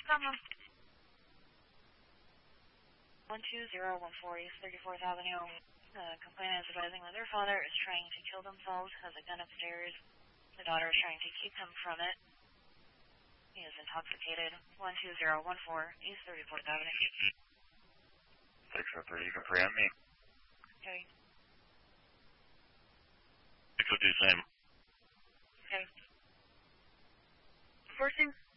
12014 East 34th Avenue. Complainant is advising that their father is trying to kill themselves, has a gun upstairs. The daughter is trying to keep him from it. He is intoxicated. 12014 East 34th Avenue. 603, you can free-on me. Okay. 602, same. Okay. Forcing.